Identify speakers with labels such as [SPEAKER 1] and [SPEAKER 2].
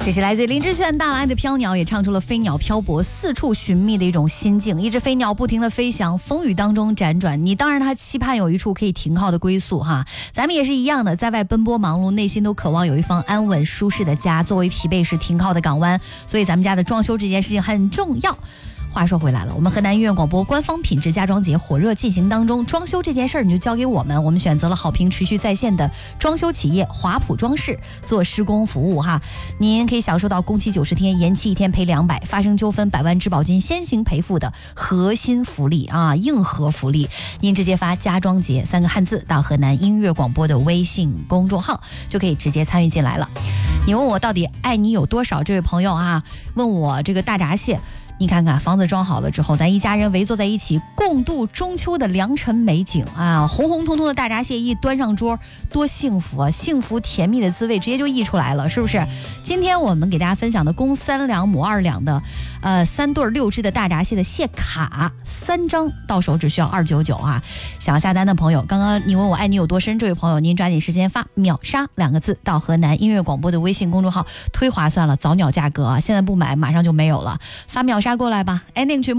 [SPEAKER 1] 这是来自林志炫大来的飘鸟，也唱出了飞鸟漂泊四处寻觅的一种心境。一只飞鸟不停地飞翔，风雨当中辗转，你当然它期盼有一处可以停靠的归宿哈。咱们也是一样的，在外奔波忙碌，内心都渴望有一方安稳舒适的家，作为疲惫时停靠的港湾。所以咱们家的装修这件事情很重要。话说回来了，我们河南音乐广播官方品质家装节火热进行当中，装修这件事儿你就交给我们，我们选择了好评持续在线的装修企业华普装饰做施工服务哈。您可以享受到工期90天，延期1天赔200，发生纠纷100万质保金先行赔付的核心福利啊，硬核福利。您直接发家装节3个汉字到河南音乐广播的微信公众号，就可以直接参与进来了。你问我到底爱你有多少，这位朋友啊，问我这个大闸蟹。你看看房子装好了之后，咱一家人围坐在一起共度中秋的良辰美景啊！红红彤彤的大闸蟹一端上桌，多幸福啊！幸福甜蜜的滋味直接就溢出来了，是不是？今天我们给大家分享的公3两母2两的3对6只的大闸蟹的蟹卡3张，到手只需要299啊！想要下单的朋友，刚刚你问我爱你有多深，这位朋友您抓紧时间发秒杀2个字到河南音乐广播的微信公众号，忒划算了，早鸟价格啊！现在不买马上就没有了，发秒杀过来吧。ending 曲目